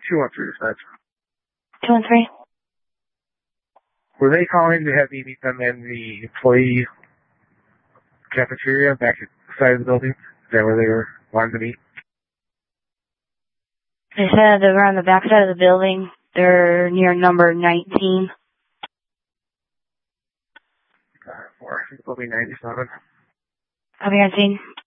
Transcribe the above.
213, dispatch. 213. Were they calling to have me meet them in the employee cafeteria back at the side of the building? Is that where they were wanting to meet? They said they were on the back side of the building. They're near number 19. Or I think it'll be 97. Copy, 19.